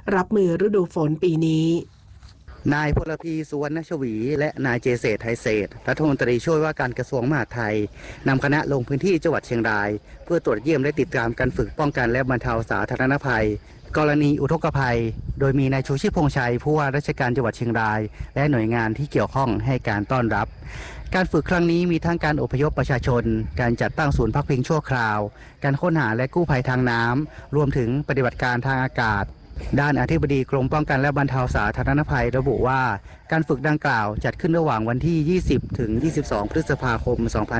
รับมือฤดูฝนปีนี้นายพลพีสุวรรณชวีและนายเจเศรษฐ์ไทยเศรษฐ์รัฐมนตรีช่วยว่าการกระทรวงมหาดไทยนำคณะลงพื้นที่จังหวัดเชียงรายเพื่อตรวจเยี่ยมและติดตามการฝึกป้องกันและบรรเทาสาธารณภัยกรณีอุทกภัยโดยมีนายชูชีพพงษ์ชัยผู้ว่าราชการจังหวัดเชียงรายและหน่วยงานที่เกี่ยวข้องให้การต้อนรับการฝึกครั้งนี้มีทั้งการอพยพประชาชนการจัดตั้งศูนย์พักพิงชั่วคราวการค้นหาและกู้ภัยทางน้ำรวมถึงปฏิบัติการทางอากาศด้านอธิบดีกรมป้องกันและบรรเทาสาธารณภัยระบุว่าการฝึกดังกล่าวจัดขึ้นระหว่างวันที่20ถึง22พฤษภาคม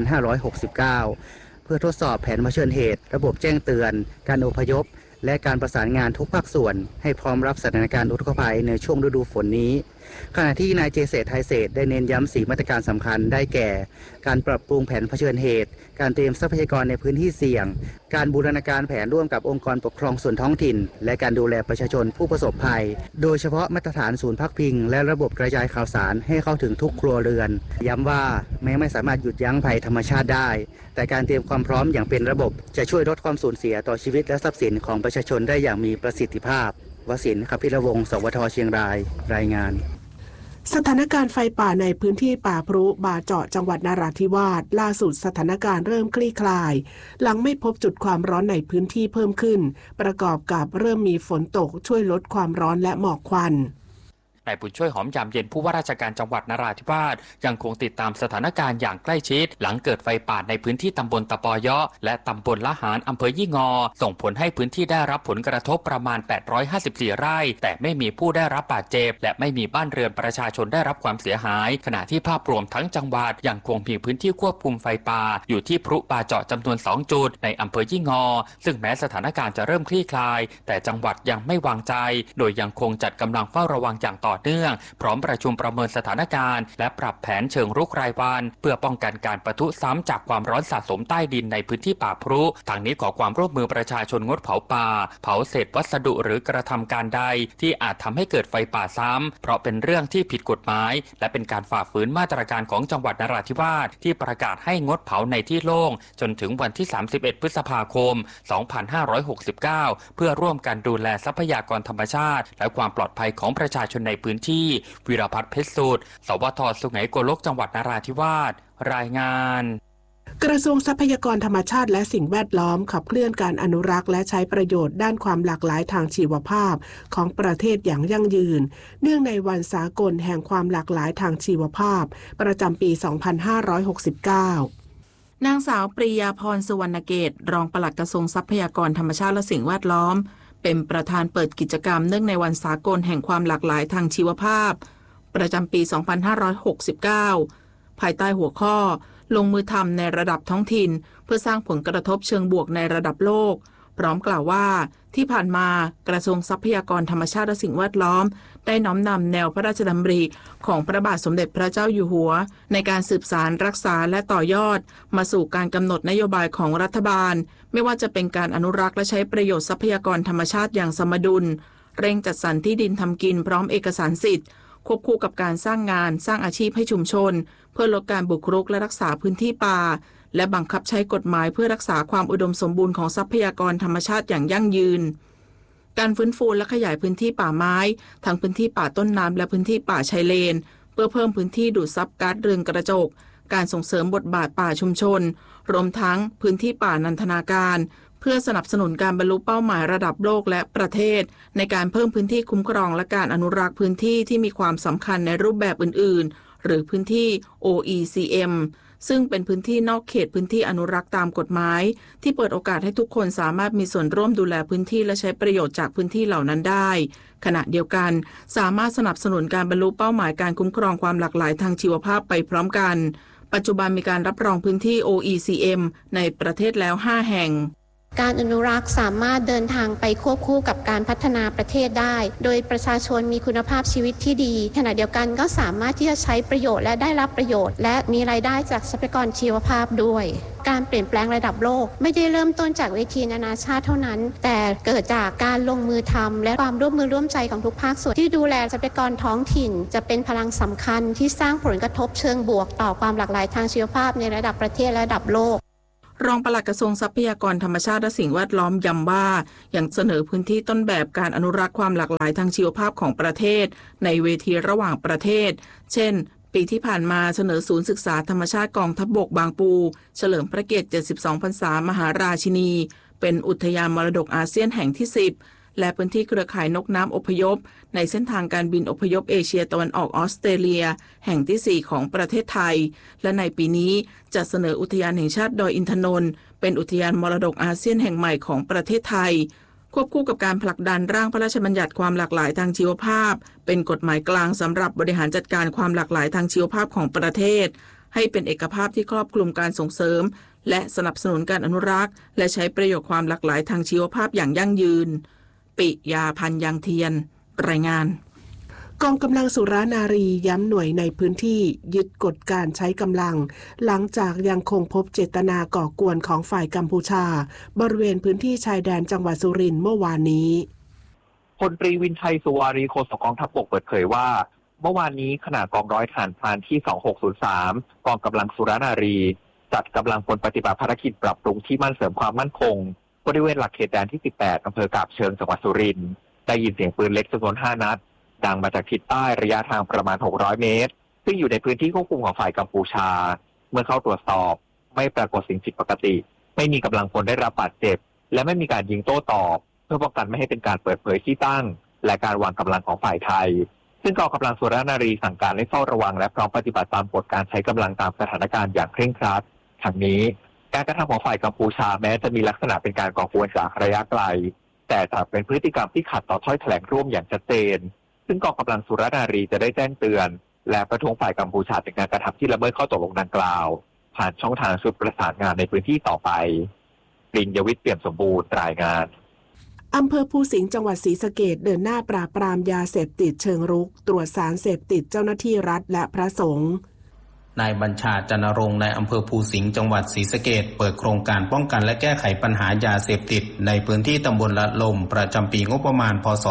2569เพื่อทดสอบแผนเผชิญเหตุระบบแจ้งเตือนการอพยพและการประสานงานทุกภาคส่วนให้พร้อมรับสถานการณ์อุทกภัยในช่วงฤดูฝนนี้ขณะที่นายเจเศรษฐ์ไทยเศรษฐ์ได้เน้นย้ำ4มาตรการสำคัญได้แก่การปรับปรุงแผนเผชิญเหตุการเตรียมทรัพยากรในพื้นที่เสี่ยงการบูรณาการแผนร่วมกับองค์กรปกครองส่วนท้องถิ่นและการดูแลประชาชนผู้ประสบภัยโดยเฉพาะมาตรฐานศูนย์พักพิงและระบบกระจายข่าวสารให้เข้าถึงทุกครัวเรือนย้ำว่าแม้ไม่สามารถหยุดยั้งภัยธรรมชาติได้แต่การเตรียมความพร้อมอย่างเป็นระบบจะช่วยลดความสูญเสียต่อชีวิตและทรัพย์สินของประชาชนได้อย่างมีประสิทธิภาพวสินทร์ คพิรวงศ์ สวท เชียงรายรายงานสถานการณ์ไฟป่าในพื้นที่ป่าพรุบาเจาะจังหวัดนราธิวาสล่าสุดสถานการณ์เริ่มคลี่คลายหลังไม่พบจุดความร้อนในพื้นที่เพิ่มขึ้นประกอบกับเริ่มมีฝนตกช่วยลดความร้อนและหมอกควันนายบุญช่วยหอมยามเย็นผู้ว่าราชการจังหวัดนราธิวาสยังคงติดตามสถานการณ์อย่างใกล้ชิดหลังเกิดไฟป่าในพื้นที่ตำบลตะปอยะและตำบลละหารอำเภอยี่งอส่งผลให้พื้นที่ได้รับผลกระทบประมาณ854ไร่แต่ไม่มีผู้ได้รับบาดเจ็บและไม่มีบ้านเรือนประชาชนได้รับความเสียหายขณะที่ภาพรวมทั้งจังหวัดยังคงมีพื้นที่ควบคุมไฟป่าอยู่ที่พรุบาเจาะจำนวน2จุดในอำเภอยี่งอซึ่งแม้สถานการณ์จะเริ่มคลี่คลายแต่จังหวัดยังไม่วางใจโดยยังคงจัดกำลังเฝ้าระวังอย่างต่อเนื่องพร้อมประชุมประเมินสถานการณ์และปรับแผนเชิงรุกรายวันเพื่อป้องกันการปะทุซ้ำจากความร้อนสะสมใต้ดินในพื้นที่ป่าพรุทางนี้ขอความร่วมมือประชาชนงดเผาป่าเผาเศษวัสดุหรือกระทำการใดที่อาจทำให้เกิดไฟป่าซ้ำเพราะเป็นเรื่องที่ผิดกฎหมายและเป็นการฝ่าฝืนมาตรการของจังหวัดนราธิวาสที่ประกาศให้งดเผาในที่โล่งจนถึงวันที่31พฤษภาคม2569เพื่อร่วมกันดูแลทรัพยากรธรรมชาติและความปลอดภัยของประชาชนในพื้นที่วิรพัฒน์เพชรสูตรสวท.สุไหงโกลกจังหวัดนราธิวาสรายงานกระทรวงทรัพยากรธรรมชาติและสิ่งแวดล้อมขับเคลื่อนการอนุรักษ์และใช้ประโยชน์ด้านความหลากหลายทางชีวภาพของประเทศอย่างยั่งยืนเนื่องในวันสากลแห่งความหลากหลายทางชีวภาพประจำปี 2569 นางสาวปรียาพรสุวรรณเกตรองปลัดกระทรวงทรัพยากรธรรมชาติและสิ่งแวดล้อมเป็นประธานเปิดกิจกรรมเนื่องในวันสากลแห่งความหลากหลายทางชีวภาพประจำปี 2569 ภายใต้หัวข้อลงมือทำในระดับท้องถิ่นเพื่อสร้างผลกระทบเชิงบวกในระดับโลกพร้อมกล่าวว่าที่ผ่านมากระทรวงทรัพยากรธรรมชาติและสิ่งแวดล้อมได้น้อมนำแนวพระราชดำริของพระบาทสมเด็จพระเจ้าอยู่หัวในการสืบสานรักษาและต่อยอดมาสู่การกำหนดนโยบายของรัฐบาลไม่ว่าจะเป็นการอนุรักษ์และใช้ประโยชน์ทรัพยากรธรรมชาติอย่างสมดุลเร่งจัดสรรที่ดินทำกินพร้อมเอกสารสิทธิ์ควบคู่กับการสร้างงานสร้างอาชีพให้ชุมชนเพื่อลดการบุกรุกและรักษาพื้นที่ป่าและบังคับใช้กฎหมายเพื่อรักษาความอุดมสมบูรณ์ของทรัพยากรธรรมชาติอย่างยั่งยืนการฟื้นฟูและขยายพื้นที่ป่าไม้ทั้งพื้นที่ป่าต้นน้ำและพื้นที่ป่าชายเลนเพื่อเพิ่มพื้นที่ดูดซับก๊าซเรือนกระจกการส่งเสริมบทบาทป่าชุมชนรวมทั้งพื้นที่ป่านันทนาการเพื่อสนับสนุนการบรรลุเป้าหมายระดับโลกและประเทศในการเพิ่มพื้นที่คุ้มครองและการอนุรักษ์พื้นที่ที่มีความสำคัญในรูปแบบอื่นๆหรือพื้นที่ OECM ซึ่งเป็นพื้นที่นอกเขตพื้นที่อนุรักษ์ตามกฎหมายที่เปิดโอกาสให้ทุกคนสามารถมีส่วนร่วมดูแลพื้นที่และใช้ประโยชน์จากพื้นที่เหล่านั้นได้ขณะเดียวกันสามารถสนับสนุนการบรรลุเป้าหมายการคุ้มครองความหลากหลายทางชีวภาพไปพร้อมกันปัจจุบันมีการรับรองพื้นที่ OECM ในประเทศแล้ว5แห่งการอนุรักษ์สามารถเดินทางไปควบคู่กับการพัฒนาประเทศได้โดยประชาชนมีคุณภาพชีวิตที่ดีขณะเดียวกันก็สามารถที่จะใช้ประโยชน์และได้รับประโยชน์และมีรายได้จากทรัพยากรชีวภาพด้วยการเปลี่ยนแปลงระดับโลกไม่ได้เริ่มต้นจากเวทีนานาชาติเท่านั้นแต่เกิดจากการลงมือทำและความร่วมมือร่วมใจของทุกภาคส่วนที่ดูแลทรัพยากรท้องถิ่นจะเป็นพลังสำคัญที่สร้างผลกระทบเชิงบวกต่อความหลากหลายทางชีวภาพในระดับประเทศและระดับโลกรองปลัดกระทรวงทรัพยากรธรรมชาติและสิ่งแวดล้อมย้ำว่ายังเสนอพื้นที่ต้นแบบการอนุรักษ์ความหลากหลายทางชีวภาพของประเทศในเวทีระหว่างประเทศเช่นปีที่ผ่านมาเสนอศูนย์ศึกษาธรรมชาติกองทัพบกบางปูเฉลิมพระเกียรติ72 พรรษามหาราชินีเป็นอุทยานมรดกอาเซียนแห่งที่ 10และพื้นที่เครือข่ายนกน้ำอพยพในเส้นทางการบินอพยพเอเชียตะวันออกออสเตรเลียแห่งที่ 4ของประเทศไทยและในปีนี้จะเสนออุทยานแห่งชาติดอยอินทนนท์เป็นอุทยานมรดกอาเซียนแห่งใหม่ของประเทศไทยควบคู่กับการผลักดันร่างพระราชบัญญัติความหลากหลายทางชีวภาพเป็นกฎหมายกลางสำหรับบริหารจัดการความหลากหลายทางชีวภาพของประเทศให้เป็นเอกภาพที่ครอบคลุมการส่งเสริมและสนับสนุนการอนุรักษ์และใช้ประโยชน์ความหลากหลายทางชีวภาพอย่างยั่งยืนปิยาพันธ์ยังเทียนรายงานกองกำลังสุรานารีย้ำหน่วยในพื้นที่ยึดกฎการใช้กำลังหลังจากยังคงพบเจตนาก่อกวนของฝ่ายกัมพูชาบริเวณพื้นที่ชายแดนจังหวัดสุรินทร์เมื่อวานนี้พลตรีวินชัยสุวารีโฆษกกองทัพบกเปิดเผยว่าเมื่อวานนี้ขณะกองร้อยทหารพรานที่2603กองกำลังสุรานารีจัดกำลังพลปฏิบัติภารกิจปรับปรุงที่มั่นเสริมความมั่นคงบริเวณหลักเขตแดนที่18อำเภอกาบเชิงจังหวัดสุรินทร์ได้ยินเสียงปืนเล็กจำนวน5 นัดดังมาจากทิศใต้ระยะทางประมาณ600 เมตรซึ่งอยู่ในพื้นที่ควบคุมของฝ่ายกัมพูชาเมื่อเข้าตรวจสอบไม่ปรากฏสิ่งผิดปกติไม่มีกำลังพลได้รับบาดเจ็บและไม่มีการยิงโต้ตอบเพื่อป้องกันไม่ให้เป็นการเปิดเผยที่ตั้งและการวางกำลังของฝ่ายไทยซึ่งกองกำลังสุรานารีสั่งการให้เฝ้าระวังและพร้อมปฏิบัติตามกฎการใช้กำลังตามสถานการณ์อย่างเคร่งครัดทั้งนี้การกระทำของฝ่ายกัมพูชาแม้จะมีลักษณะเป็นการก่อกวนจากระยะไกลแต่จะเป็นพฤติกรรมที่ขัดต่อถ้อยแถลงร่วมอย่างชัดเจนซึ่งกองกำลังสุรานารีจะได้แจ้งเตือนและประท้วงฝ่ายกัมพูชาถึงการกระทำที่ละเมิดข้อตกลงดังกล่าวผ่านช่องทางชุดประสานงานในพื้นที่ต่อไปปริญญวิทย์เปี่ยมสมบูรณ์รายงานอำเภอภูสิงห์จังหวัดศรีสะเกษเดินหน้าปราบปรามยาเสพติดเชิงรุกตรวจสารเสพติดเจ้าหน้าที่รัฐและพระสงฆ์นายบัญชาจันทรงค์ในอำเภอภูสิงห์จังหวัดศรีสะเกษเปิดโครงการป้องกันและแก้ไขปัญหายาเสพติดในพื้นที่ตำบลละลมประจำปีงบประมาณพ.ศ.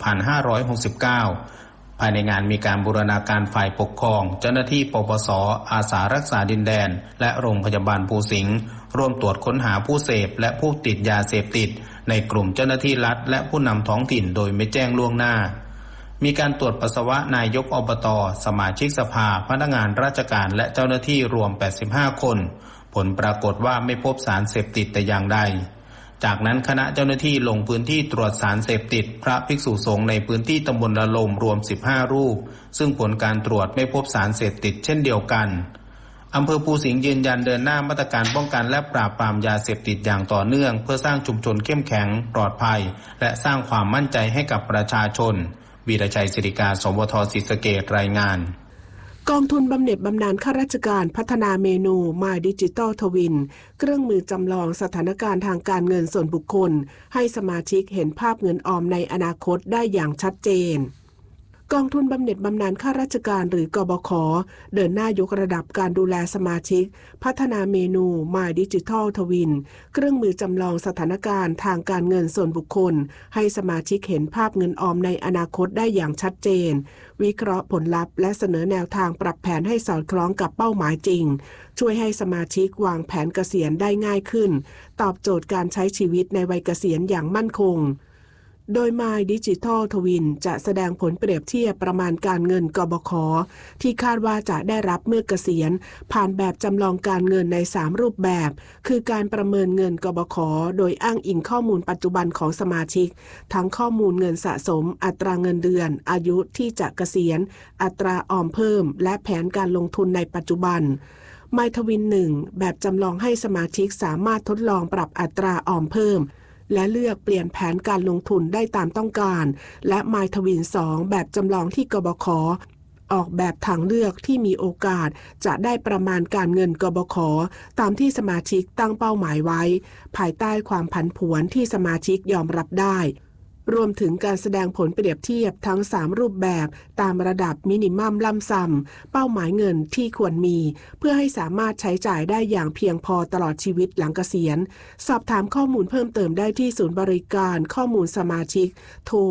2569ภายในงานมีการบูรณาการฝ่ายปกครองเจ้าหน้าที่ปปส.อาสารักษาดินแดนและโรงพยาบาลภูสิงห์ร่วมตรวจค้นหาผู้เสพและผู้ติดยาเสพติดในกลุ่มเจ้าหน้าที่รัฐและผู้นำท้องถิ่นโดยไม่แจ้งล่วงหน้ามีการตรวจปัสสาวะนายกอบต.สมาชิกสภาพนักงานราชการและเจ้าหน้าที่รวม85 คนผลปรากฏว่าไม่พบสารเสพติดแต่อย่างใดจากนั้นคณะเจ้าหน้าที่ลงพื้นที่ตรวจสารเสพติดพระภิกษุสงฆ์ในพื้นที่ตำบลละลมรวม15 รูปซึ่งผลการตรวจไม่พบสารเสพติดเช่นเดียวกันอำเภอภูสิงห์ยืนยันเดินหน้ามาตรการป้องกันและปราบปรามยาเสพติดอย่างต่อเนื่องเพื่อสร้างชุมชนเข้มแข็งปลอดภัยและสร้างความมั่นใจให้กับประชาชนวีรชัยศิริกาสวทศรีสะเกษรายงานกองทุนบำเหน็จบำนาญข้าราชการพัฒนาเมนู My Digital Twin เครื่องมือจำลองสถานการณ์ทางการเงินส่วนบุคคลให้สมาชิกเห็นภาพเงินออมในอนาคตได้อย่างชัดเจนกองทุนบำเหน็จบำนาญข้าราชการหรือกบข.เดินหน้ายกระดับการดูแลสมาชิกพัฒนาเมนู My Digital Twin เครื่องมือจำลองสถานการณ์ทางการเงินส่วนบุคคลให้สมาชิกเห็นภาพเงินออมในอนาคตได้อย่างชัดเจนวิเคราะห์ผลลัพธ์และเสนอแนวทางปรับแผนให้สอดคล้องกับเป้าหมายจริงช่วยให้สมาชิกวางแผนเกษียณได้ง่ายขึ้นตอบโจทย์การใช้ชีวิตในวัยเกษียณอย่างมั่นคงโดย My Digital Twin จะแสดงผลเปรียบเทียบประมาณการเงินกบข.ที่คาดว่าจะได้รับเมื่อเกษียณผ่านแบบจำลองการเงินใน3รูปแบบคือการประเมินเงินกบข.โดยอ้างอิงข้อมูลปัจจุบันของสมาชิกทั้งข้อมูลเงินสะสมอัตราเงินเดือนอายุที่จะเกษียณอัตราออมเพิ่มและแผนการลงทุนในปัจจุบันMy Twin 1 แบบจำลองให้สมาชิกสามารถทดลองปรับอัตราออมเพิ่มและเลือกเปลี่ยนแผนการลงทุนได้ตามต้องการและ My Twin 2 แบบจำลองที่กบข.ออกแบบทางเลือกที่มีโอกาสจะได้ประมาณการเงินกบข.ตามที่สมาชิกตั้งเป้าหมายไว้ภายใต้ความผันผวนที่สมาชิกยอมรับได้รวมถึงการแสดงผลเปรียบเทียบทั้ง3รูปแบบตามระดับมินิมัมลัมซัมเป้าหมายเงินที่ควรมีเพื่อให้สามารถใช้จ่ายได้อย่างเพียงพอตลอดชีวิตหลังเกษียณสอบถามข้อมูลเพิ่มเติมได้ที่ศูนย์บริการข้อมูลสมาชิกโทร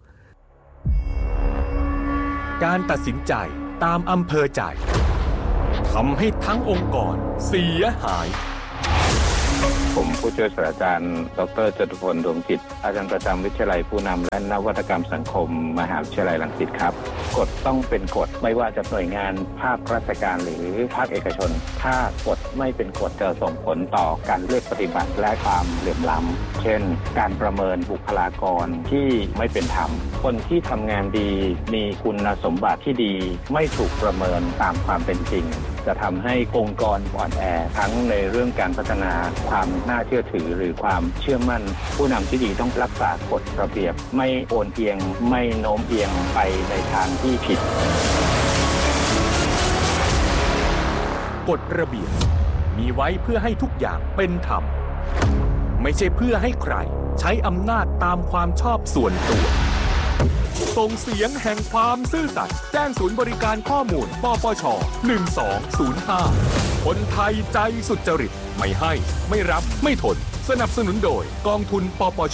1179 การตัดสินใจตามอำเภอใจทำให้ทั้งองค์กรเสียหายผมผู้ช่วยศาสตราจารย์ดร.จตุพล ดวงจิตอาจารย์ประจำวิทยาลัยผู้นำและนวัตกรรมสังคมมหาวิทยาลัยรังสิตครับกฎต้องเป็นกฎไม่ว่าจะหน่วยงานภาคราชการหรือภาคเอกชนถ้ากฎไม่เป็นกฎจะส่งผลต่อการเลือกปฏิบัติและความเหลื่อมล้ำเช่นการประเมินบุคลากรที่ไม่เป็นธรรมคนที่ทำงานดีมีคุณสมบัติที่ดีไม่ถูกประเมินตามความเป็นจริงจะทำให้องค์กรอ่อนแอทั้งในเรื่องการพัฒนาความน่าเชื่อถือหรือความเชื่อมั่นผู้นำที่ดีต้องรักษากฎระเบียบไม่โอนเอียงไม่โน้มเอียงไปในทางที่ผิดกฎระเบียบมีไว้เพื่อให้ทุกอย่างเป็นธรรมไม่ใช่เพื่อให้ใครใช้อำนาจตามความชอบส่วนตัวส่งเสียงแห่งความซื่อสัตย์แจ้งศูนย์บริการข้อมูลปปช1205คนไทยใจสุจริตไม่ให้ไม่รับไม่ทนสนับสนุนโดยกองทุนปปช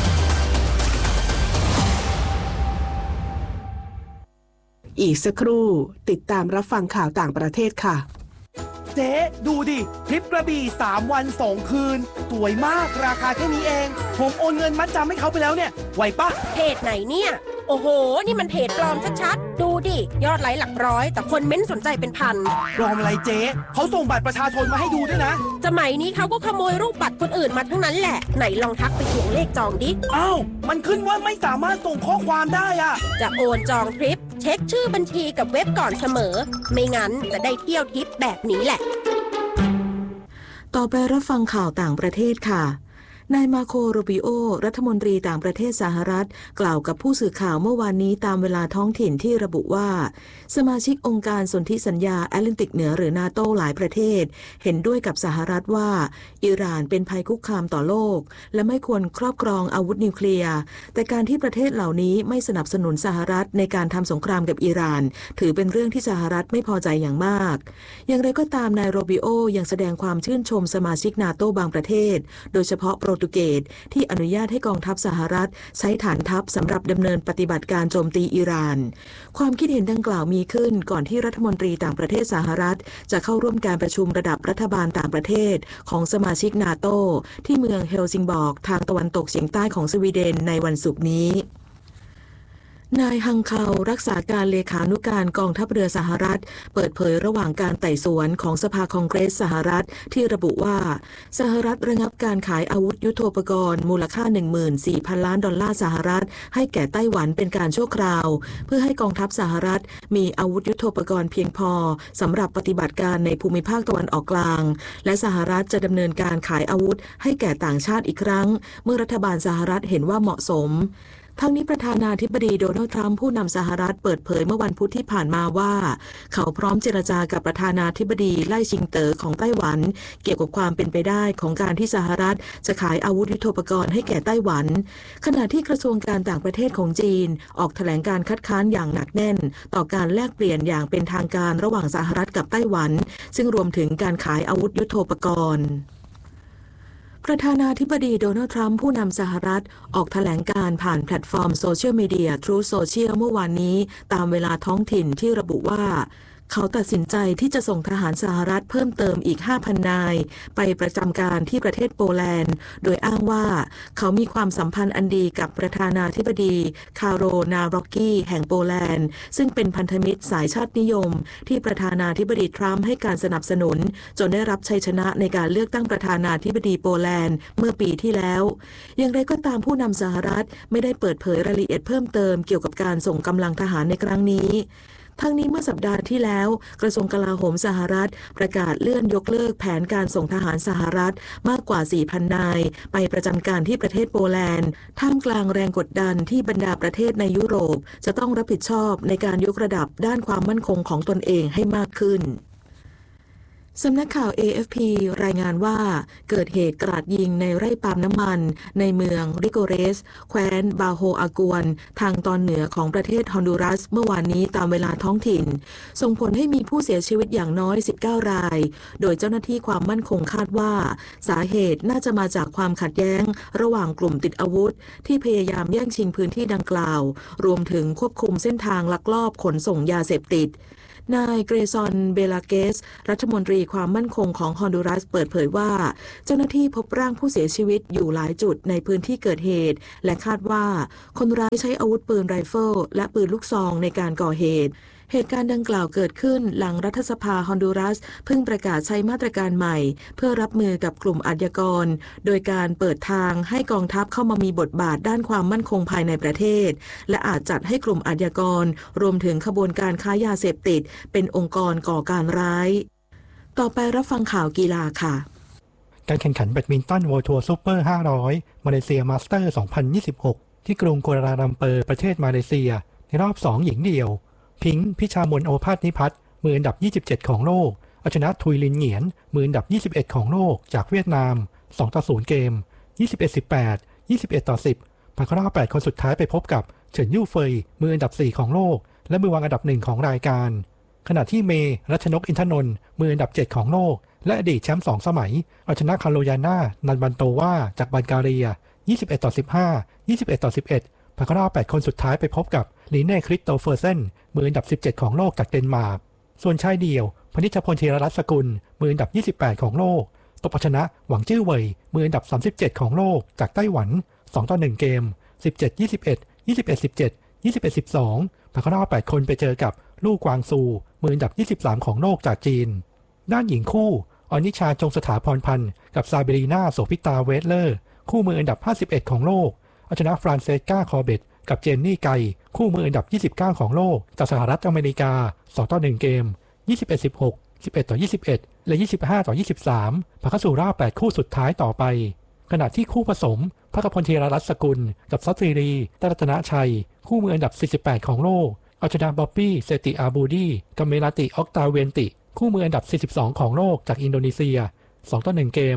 อีกสักครู่ติดตามรับฟังข่าวต่างประเทศค่ะเจ๊ดูดิทริปกระบี่3 วัน 2 คืนสวยมากราคาแค่นี้เองผมโอนเงินมัดจำให้เขาไปแล้วเนี่ยไหวปะเพจไหนเนี่ยโอ้โหนี่มันเพจปลอมชัดๆดูดิยอดไลค์หลักร้อยแต่คนเม้นสนใจเป็นพันปลอมอะไรเจ๊เขาส่งบัตรประชาชนมาให้ดูด้วยนะสมัยนี้เขาก็ขโมยรูปบัตรคนอื่นมาทั้งนั้นแหละไหนลองทักไปทวงเลขจองดิอ้าวมันขึ้นว่าไม่สามารถส่งข้อความได้อะจะโอนจองทริปเช็คชื่อบัญชีกับเว็บก่อนเสมอไม่งั้นจะได้เที่ยวทริปแบบนี้แหละต่อไปรับฟังข่าวต่างประเทศค่ะนายมาโค โรบิโอรัฐมนตรีต่างประเทศสหรัฐกล่าวกับผู้สื่อข่าวเมื่อวานนี้ตามเวลาท้องถิ่นที่ระบุว่าสมาชิกองค์การสนธิสัญญาแอตแลนติกเหนือหรือนาโต้หลายประเทศเห็นด้วยกับสหรัฐว่าอิหร่านเป็นภัยคุกคามต่อโลกและไม่ควรครอบครองอาวุธนิวเคลียร์แต่การที่ประเทศเหล่านี้ไม่สนับสนุนสหรัฐในการทำสงครามกับอิหร่านถือเป็นเรื่องที่สหรัฐไม่พอใจอย่างมากอย่างไรก็ตามนายโรบิโอยังแสดงความชื่นชมสมาชิกนาโต้บางประเทศโดยเฉพาะโปรตุเกสที่อนุญาตให้กองทัพสหรัฐใช้ฐานทัพสำหรับดำเนินปฏิบัติการโจมตีอิหร่านความคิดเห็นดังกล่าวมีขึ้นก่อนที่รัฐมนตรีต่างประเทศสหรัฐจะเข้าร่วมการประชุมระดับรัฐบาลต่างประเทศของสมาชิกนาโต้ที่เมืองเฮลซิงบอร์กทางตะวันตกเฉียงใต้ของสวีเดนในวันศุกร์นี้นายฮังเคารักษาการเลขานุการกองทัพเรือสหรัฐเปิดเผยระหว่างการไต่สวนของสภาคองเกรสสหรัฐที่ระบุว่าสหรัฐระงับการขายอาวุธยุทโธปกรณ์มูลค่า 14,000 ล้านดอลลาร์สหรัฐให้แก่ไต้หวันเป็นการชั่วคราวเพื่อให้กองทัพสหรัฐมีอาวุธยุทโธปกรณ์เพียงพอสำหรับปฏิบัติการในภูมิภาคตะวันออกกลางและสหรัฐจะดำเนินการขายอาวุธให้แก่ต่างชาติอีกครั้งเมื่อรัฐบาลสหรัฐเห็นว่าเหมาะสมทั้งนี้ประธานาธิบดีโดนัลด์ทรัมป์ผู้นำสหรัฐเปิดเผยเมื่อวันพุธที่ผ่านมาว่าเขาพร้อมเจรจากับประธานาธิบดีไล่ชิงเต๋อของไต้หวันเกี่ยวกับความเป็นไปได้ของการที่สหรัฐจะขายอาวุธยุทโธปกรณ์ให้แก่ไต้หวันขณะที่กระทรวงการต่างประเทศของจีนออกแถลงการคัดค้านอย่างหนักแน่นต่อการแลกเปลี่ยนอย่างเป็นทางการระหว่างสหรัฐกับไต้หวันซึ่งรวมถึงการขายอาวุธยุทโธปกรณ์ประธานาธิบดีโดนัลด์ทรัมป์ผู้นำสหรัฐออกแถลงการผ่านแพลตฟอร์มโซเชียลมีเดีย Truth Social เมื่อวานนี้ตามเวลาท้องถิ่นที่ระบุว่าเขาตัดสินใจที่จะส่งทหารสหรัฐเพิ่มเติมอีก 5,000 นายไปประจำการที่ประเทศโปแลนด์โดยอ้างว่าเขามีความสัมพันธ์อันดีกับประธานาธิบดีคาโรนารอกกี้แห่งโปแลนด์ซึ่งเป็นพันธมิตรสายชาตินิยมที่ประธานาธิบดีทรัมป์ให้การสนับสนุนจนได้รับชัยชนะในการเลือกตั้งประธานาธิบดีโปแลนด์เมื่อปีที่แล้วอย่างไรก็ตามผู้นำสหรัฐไม่ได้เปิดเผยรายละเอียดเพิ่มเติมเกี่ยวกับการส่งกำลังทหารในครั้งนี้ทั้งนี้เมื่อสัปดาห์ที่แล้วกระทรวงกลาโหมสหรัฐประกาศเลื่อนยกเลิกแผนการส่งทหารสหรัฐมากกว่า 4,000 นายไปประจำการที่ประเทศโปแลนด์ท่ามกลางแรงกดดันที่บรรดาประเทศในยุโรปจะต้องรับผิดชอบในการยกระดับด้านความมั่นคงของตนเองให้มากขึ้นสำนักข่าว AFP รายงานว่าเกิดเหตุกราดยิงในไร่ปาล์มน้ำมันในเมืองริโกเรสแคว้นบาโฮอากวนทางตอนเหนือของประเทศฮอนดูรัสเมื่อวานนี้ตามเวลาท้องถิ่นส่งผลให้มีผู้เสียชีวิตอย่างน้อย19 รายโดยเจ้าหน้าที่ความมั่นคงคาดว่าสาเหตุน่าจะมาจากความขัดแย้งระหว่างกลุ่มติดอาวุธที่พยายามแย่งชิงพื้นที่ดังกล่าวรวมถึงควบคุมเส้นทางลักลอบขนส่งยาเสพติดนายเกรซอนเบลาเกสรัฐมนตรีความมั่นคงของฮอนดูรัสเปิดเผยว่าเจ้าหน้าที่พบร่างผู้เสียชีวิตอยู่หลายจุดในพื้นที่เกิดเหตุและคาดว่าคนร้ายใช้อาวุธปืนไรเฟิลและปืนลูกซองในการก่อเหตุการณ์ดังกล่าวเกิดขึ้นหลังรัฐสภาฮอนดูรัสเพิ่งประกาศใช้มาตรการใหม่เพื่อรับมือกับกลุ่มอาชญากรโดยการเปิดทางให้กองทัพเข้ามามีบทบาทด้านความมั่นคงภายในประเทศและอาจจัดให้กลุ่มอาชญากรรวมถึงขบวนการค้ายาเสพติดเป็นองค์กรก่อการร้ายต่อไปรับฟังข่าวกีฬาค่ะการแข่งขันแบดมินตัน World Tour Super 500 มาเลเซียมาสเตอร์ 2026 ที่กรุงกัวลาลัมเปอร์ประเทศมาเลเซียในรอบ 2 หญิงเดี่ยวพิงค์พิชามนโอภาสนิพัฒน์มืออันดับ27ของโลกเอาชนะทุยลินเหงียนมืออันดับ21ของโลกจากเวียดนาม 2-0 เกม 21-18 21-10 ผ่านเข้ารอบ8คนสุดท้ายไปพบกับเฉินยู่เฟยมืออันดับ4ของโลกและมือวางอันดับ1ของรายการขณะที่เมย์รัชนกอินทนนท์มืออันดับ7ของโลกและอดีตแชมป์2 สมัยเอาชนะคาโลยาน่านันบันโตวาจากบัลแกเรีย 21-15 21-11 ผ่านเข้ารอบ8คนสุดท้ายไปพบกับลีเน่คริสโตเฟอร์เซนมืออันดับ17ของโลกจากเดนมาร์กส่วนชายเดี่ยวพนิชพลธีรรัตน์สกุลมืออันดับ28ของโลกตบเอาชนะหวังจื้อเหวยมืออันดับ37ของโลกจากไต้หวัน 2-1 เกม 17-21 21-17 21-12 ผ่านเข้ารอบ8คนไปเจอกับลู่กวางซูมืออันดับ23ของโลกจากจีนด้านหญิงคู่อนิชาจงสถาพรพันธ์กับซาเบรีนาโสภิตาเวสเลอร์คู่มืออันดับ51ของโลกเอาชนะฟรานเซสกาคอร์เบตกับเจนนี่ไกคู่มืออันดับ29ของโลกจากสหรัฐอเมริกา 2-1 เกม 21-16 11-21 และ 25-23 ผ่านเข้าสู่รอบ8คู่สุดท้ายต่อไปขณะที่คู่ผสมภคพลธีรรัตน์สกุลกับซัตซีรีรัตนชัยคู่มืออันดับ48ของโลกเอาชนะบ๊อบบี้เซติอาบูดีกับเมลาติออกตาเวนติคู่มืออันดับ42ของโลกจากอินโดนีเซีย 2-1 เกม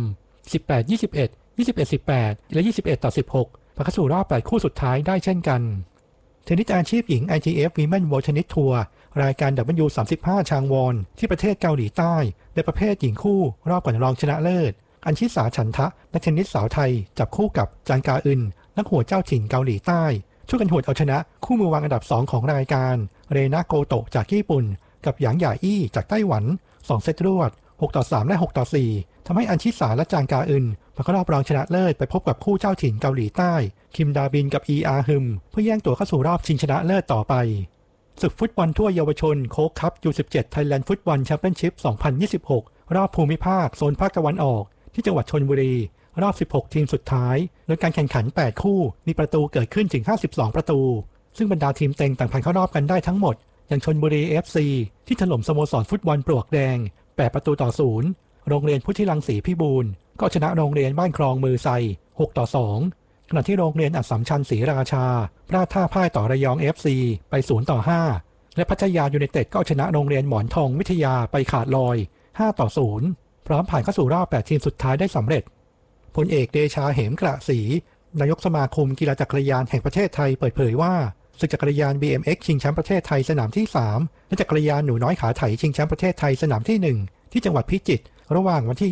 18-21 21-18 และ 21-16 ผ่านเข้าสู่รอบ8คู่สุดท้ายได้เช่นกันเทนนิสอาชีพหญิง ITF Women World Tennis Tour รายการ W35 ชางวอนที่ประเทศเกาหลีใต้ในประเภทหญิงคู่รอบก่อนรองชนะเลิศอัญชิสาฉันทะนักเทนนิสสาวไทยจับคู่กับจางกาอึนนักหัวเจ้าถิ่นเกาหลีใต้ช่วยกันหวดเอาชนะคู่มือวางอันดับ2ของรายการเรนาโกโตะจากญี่ปุ่นกับหยางหย่าอี้จากไต้หวัน2 เซตรวด 6-3 และ 6-4 ทำให้อัญชิสาและจางกาอึนผ่านเข้ารอบรองชนะเลิศไปพบกับคู่เจ้าถิ่นเกาหลีใต้คิมดาบินกับอีอาฮึมเพื่อแย่งตัวเข้าสู่รอบชิงชนะเลิศต่อไปศึกฟุตบอลทั่วเยาวชนโค้กคัพ U17 Thailand Football Championship 2026 รอบภูมิภาคโซนภาคตะวันออกที่จังหวัดชลบุรีรอบ16ทีมสุดท้ายโดยการแข่งขัน8คู่มีประตูเกิดขึ้นถึง52ประตูซึ่งบรรดาทีมเต็งต่างผ่านเข้ารอบกันได้ทั้งหมดอย่างชลบุรี FC ที่ถล่มสโมสรฟุตบอลปลวกแดง8-0โรงเรียนพุทธิรังสีพิบูลก็ชนะโรงเรียนบ้านคลองมือไซ6-2ขณะที่โรงเรียนอัสสัมชัญศรีราชาพลาดท่าพ่ายต่อระยอง FC ไป0-5และพัทยายูไนเต็ดก็ชนะโรงเรียนหมอนทองวิทยาไปขาดลอย5-0พร้อมผ่านเข้าสู่รอบ8ทีมสุดท้ายได้สำเร็จพลเอกเดชาเหมกระศรีนายกสมาคมกีฬาจักรยานแห่งประเทศไทยเปิดเผยว่าศึกจักรยาน BMX ชิงแชมป์ประเทศไทยสนามที่3และจักรยานหนูน้อยขาไถชิงแชมป์ประเทศไทยสนามที่1ที่จังหวัดพิจิตรระหว่างวันที่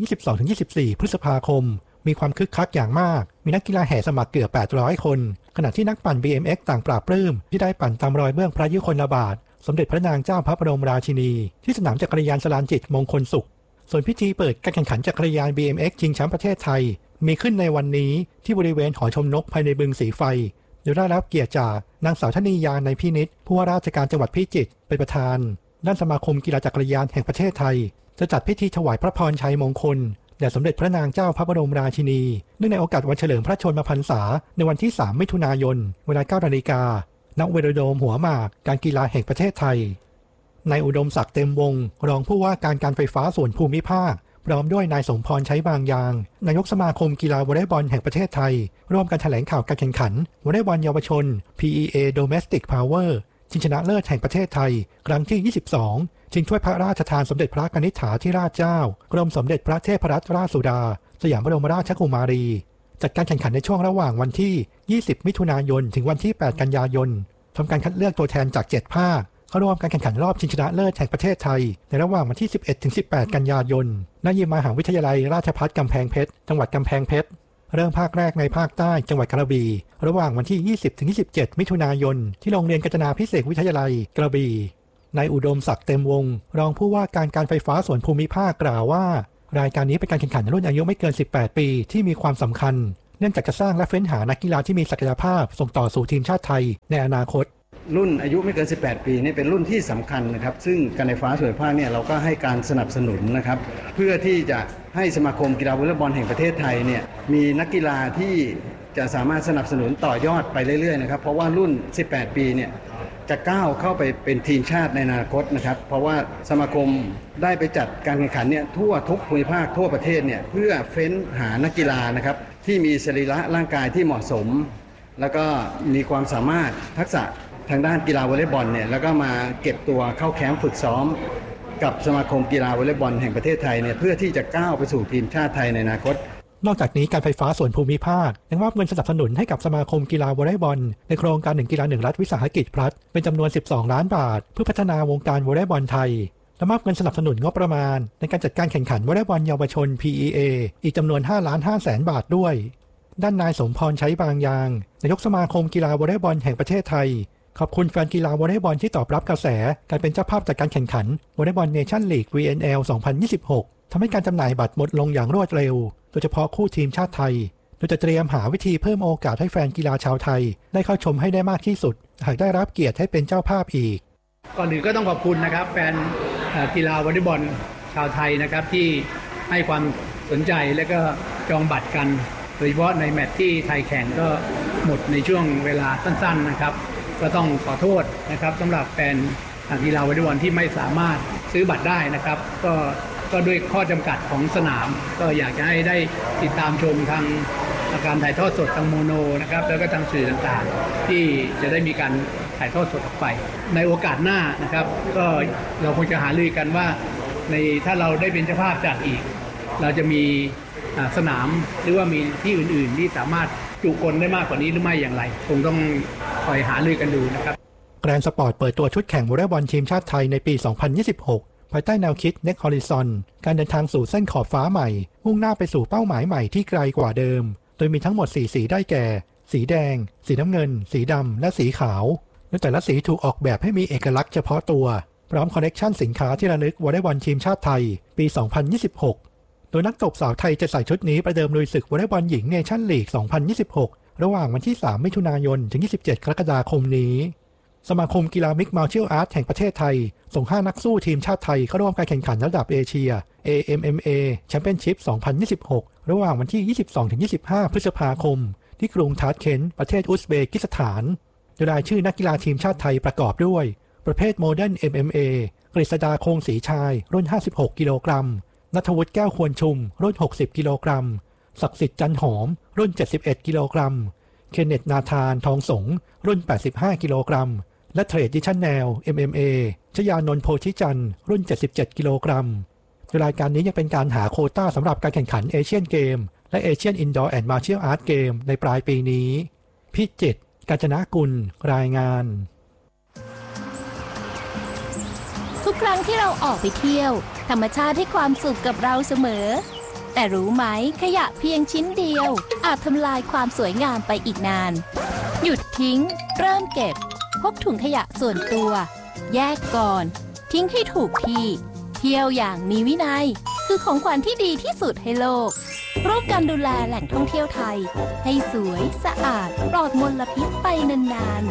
22-24 พฤษภาคมมีความคึกคักอย่างมากมีนักกีฬาแห่สมัครเกือบ800คนขณะที่นักปั่น BMX ต่างปราบปลื้มที่ได้ปั่นตามรอยเบื้องพระยุคลบาทสมเด็จพระนางเจ้าพระบรมราชินีที่สนามจักรยานสลานจิตมงคลสุขส่วนพิธีเปิดการแข่งขันจักรยาน BMX ชิงแชมป์ประเทศไทยมีขึ้นในวันนี้ที่บริเวณหอชมนกภายในบึงสีไฟโดยได้รับเกียรติจากนางสาวธนียาในพินิจผู้ว่าราชการจังหวัดพิจิตรเป็นประธานด้านสมาคมกีฬาจักรยานแห่งประเทศไทยจะจัดพิธีถวายพระพรชัยมงคลแด่สมเด็จพระนางเจ้าพระบรมราชินีเนื่องในโอกาสวันเฉลิมพระชนมพรรษาในวันที่3มิถุนายนเวลา 9 นาฬิกาณ เวโรโดมหัวหมากการกีฬาแห่งประเทศไทยนายอุดมศักดิ์เต็มวงรองผู้ว่าการไฟฟ้าส่วนภูมิภาคพร้อมด้วยนายสมพรใช้บางยางนายกสมาคมกีฬาวอลเลย์บอลแห่งประเทศไทยร่วมกันแถลงข่าวการแข่งขันวอลเลย์บอลเยาวชน PEA Domestic Power ชิงชนะเลิศแห่งประเทศไทยครั้งที่22ชิงถ้วยพระราชทานสมเด็จพระกนิษฐาธิราชเจ้ากรมสมเด็จพระเทพรัตนราชสุดาสยามบรมราชกุมารีจัดการแข่งขันในช่วงระหว่างวันที่20มิถุนายนถึงวันที่8กันยายนทำการคัดเลือกตัวแทนจาก7ภาคเข้าร่วมการแข่งขันรอบชิงชนะเลิศแห่งประเทศไทยในระหว่างวันที่11ถึง18กันยายนณมหาวิทยาลัยราชภัฏกำแพงเพชรจังหวัดกำแพงเพชรเริ่มภาคแรกในภาคใต้จังหวัดกระบี่ระหว่างวันที่20ถึง27มิถุนายนที่โรงเรียนกาญจนาภิเษกวิทยาลัยกระบี่นายอุดมศักดิ์เต็มวงรองผู้ว่าการไฟฟ้าส่วนภูมิภาคกล่าวว่ารายการนี้เป็นการแข่งขันรุ่นอายุไม่เกิน18ปีที่มีความสำคัญเนื่องจากจะสร้างและเฟ้นหานักกีฬาที่มีศักยภาพส่งต่อสู่ทีมชาติไทยในอนาคตรุ่นอายุไม่เกิน18ปีนี่เป็นรุ่นที่สำคัญนะครับซึ่งการไฟฟ้าส่วนภูมิภาคเนี่ยเราก็ให้การสนับสนุนนะครับเพื่อที่จะให้สมาคมกีฬาวอลเลย์บอลแห่งประเทศไทยเนี่ยมีนักกีฬาที่จะสามารถสนับสนุนต่อยอดไปเรื่อยๆนะครับเพราะว่ารุ่น18ปีเนี่ยจะก้าวเข้าไปเป็นทีมชาติในอนาคตนะครับเพราะว่าสมาคมได้ไปจัดการแข่งขันเนี่ยทั่วทุกภูมิภาคทั่วประเทศเนี่ยเพื่อเฟ้นหานักกีฬานะครับที่มีสรีระร่างกายที่เหมาะสมแล้วก็มีความสามารถทักษะทางด้านกีฬาวอลเลย์บอลเนี่ยแล้วก็มาเก็บตัวเข้าแคมป์ฝึกซ้อมกับสมาคมกีฬาวอลเลย์บอลแห่งประเทศไทยเนี่ยเพื่อที่จะก้าวไปสู่ทีมชาติไทยในอนาคตนอกจากนี้การไฟฟ้าส่วนภูมิภาคยังมอบเงินสนับสนุนให้กับสมาคมกีฬาวอลเลย์บอลในโครงการ1กีฬา1รัฐวิสาหกิจพลัสเป็นจำนวน12ล้านบาทเพื่อพัฒนาวงการวอลเลย์บอลไทยและมอบเงินสนับสนุนงบประมาณในการจัดการแข่งขันวอลเลย์บอลเยาวชน PEA อีกจำนวน5,500,000 บาทด้วยด้านนายสมพรใช้บางยางนายกสมาคมกีฬาวอลเลย์บอลแห่งประเทศไทยขอบคุณแฟนกีฬาวอลเลย์บอลที่ตอบรับกระแสการเป็นเจ้าภาพจัดการแข่งขันวอลเลย์บอลเนชั่นลีก VNL 2026 ทำให้การจำหน่ายบัตรหมดลงอย่างรวดเร็วโดยเฉพาะคู่ทีมชาติไทยโดยจะเตรียมหาวิธีเพิ่มโอกาสให้แฟนกีฬาชาวไทยได้เข้าชมให้ได้มากที่สุดหากได้รับเกียรติให้เป็นเจ้าภาพอีกก่อนอื่นก็ต้องขอบคุณนะครับแฟนกีฬาวอลเลย์บอลชาวไทยนะครับที่ให้ความสนใจและก็จองบัตรกันโดยเฉพาะในแมตช์ที่ไทยแข่งก็หมดในช่วงเวลาสั้นๆนะครับก็ต้องขอโทษนะครับสำหรับแฟนกีฬาวอลเลย์บอลที่ไม่สามารถซื้อบัตรได้นะครับก็ด้วยข้อจำกัดของสนามก็อยากจะให้ได้ติดตามชมทางการถ่ายทอดสดทางโมโนนะครับแล้วก็ทางสื่อต่างๆที่จะได้มีการถ่ายทอดสดออกไปในโอกาสหน้านะครับก็เราคงจะหารือกันว่าถ้าเราได้เป็นเจ้าภาพจัดอีกเราจะมีสนามหรือว่ามีที่อื่นๆที่สามารถจุคนได้มากกว่านี้หรือไม่อย่างไรคงต้องคอยหารือกันดูนะครับแกรนด์สปอร์ตเปิดตัวชุดแข่งวอลเลย์บอลทีมชาติไทยในปี 2026 ภายใต้แนวคิด Next Horizon การเดินทางสู่เส้นขอบฟ้าใหม่มุ่งหน้าไปสู่เป้าหมายใหม่ที่ไกลกว่าเดิมโดยมีทั้งหมด4สีได้แก่สีแดงสีน้ำเงินสีดำและสีขาวโดยแต่ละสีถูกออกแบบให้มีเอกลักษณ์เฉพาะตัวพร้อมคอลเลกชันสินค้าที่ระลึกวอลเลย์บอลทีมชาติไทยปี 2026 โดยนักตบสาวไทยจะใส่ชุดนี้ประเดิมลุยศึกวอลเลย์บอลหญิงเนชั่นลีก 2026 ระหว่างวันที่ 3 มิถุนายน ถึง 27 กรกฎาคมนี้สมาคมกีฬามิกซ์มาร์เชียลอาร์ตแห่งประเทศไทยส่ง5นักสู้ทีมชาติไทยเข้าร่วมการแข่งขันระดับเอเชีย AMMA Championship 2026 ระหว่างวันที่ 22-25 พฤษภาคมที่กรุงทาชเคนต์ประเทศอุซเบกิสถานโดยรายชื่อนักกีฬาทีมชาติไทยประกอบด้วยประเภทโมเดิร์น MMA กฤษดาคงศรีชายรุ่น56กิโลกรัมณัฐวุฒิแก้วควรชุมรุ่น60กิโลกรัมศักดิ์สิทธิ์จันหอมรุ่น71กิโลกรัมเคนเนตนาธานทองสงรุ่น85กิโลกรัมและเทรดดิชั่นแนล MMA ชยานนท์โพธิจันทร์รุ่น77กิโลกรัมโดยรายการนี้ยังเป็นการหาโควต้าสำหรับการแข่งขันเอเชียนเกมและเอเชียนอินดอร์แอนด์มาร์เชียลอาร์ตเกมในปลายปีนี้พิจิตรกาญจนกุลรายงานทุกครั้งที่เราออกไปเที่ยวธรรมชาติให้ความสุขกับเราเสมอแต่รู้ไหมขยะเพียงชิ้นเดียวอาจทำลายความสวยงามไปอีกนานหยุดทิ้งเริ่มเก็บพกถุงขยะส่วนตัวแยกก่อนทิ้งให้ถูกที่เที่ยวอย่างมีวินัยคือของขวัญที่ดีที่สุดให้โลกร่วมกันดูแลแหล่งท่องเที่ยวไทยให้สวยสะอาดปลอดมลพิษไปนาน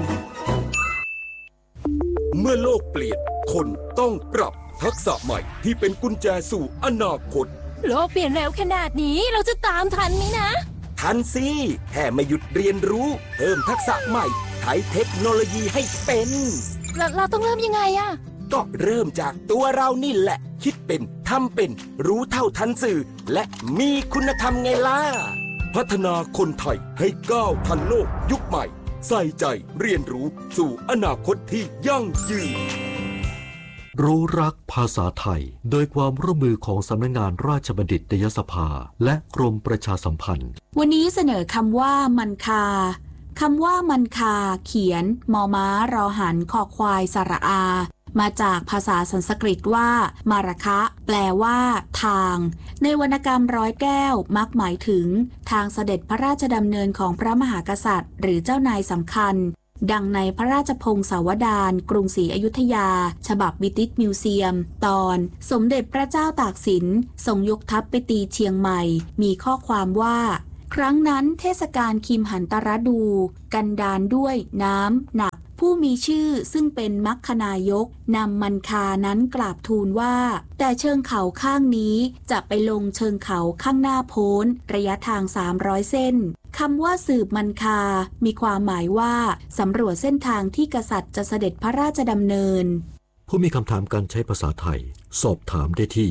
ๆเมื่อโลกเปลี่ยนคนต้องปรับทักษะใหม่ที่เป็นกุญแจสู่อนาคตโลกเปลี่ยนเร็วขนาดนี้เราจะตามทันไหมนะทันสิแค่ไม่หยุดเรียนรู้เพิ่มทักษะใหม่ใช้เทคโนโลยีให้เป็นเราต้องเริ่มยังไงอะก็เริ่มจากตัวเรานี่แหละคิดเป็นทำเป็นรู้เท่าทันสื่อและมีคุณธรรมไงล่ะพัฒนาคนไทยให้ก้าวทันโลกยุคใหม่ใส่ใจเรียนรู้สู่อนาคตที่ยั่งยืนรู้รักภาษาไทยโดยความร่วมมือของสำนักงานราชบัณฑิตยสภาและกรมประชาสัมพันธ์วันนี้เสนอคำว่ามันคาคำว่ามันคาเขียนมอม้ารอหันคอควายสระอามาจากภาษาสันสกฤตว่ามาระคะแปลว่าทางในวรรณกรรมร้อยแก้วมักหมายถึงทางเสด็จพระราชดำเนินของพระมหากษัตริย์หรือเจ้านายสำคัญดังในพระราชพงศาวดารกรุงศรีอยุธยาฉบับบิติชมิวเซียมตอนสมเด็จพระเจ้าตากสินทรงยกทัพไปตีเชียงใหม่มีข้อความว่าครั้งนั้นเทศกาลคิมหันตรดูกันดารด้วยน้ำหนักผู้มีชื่อซึ่งเป็นมัคคณายกนำมันคานั้นกราบทูลว่าแต่เชิงเขาข้างนี้จะไปลงเชิงเขาข้างหน้าโพ้นระยะทาง300 เส้นคำว่าสืบมันคามีความหมายว่าสำรวจเส้นทางที่กษัตริย์จะเสด็จพระราชดำเนินผู้มีคำถามการใช้ภาษาไทยสอบถามได้ที่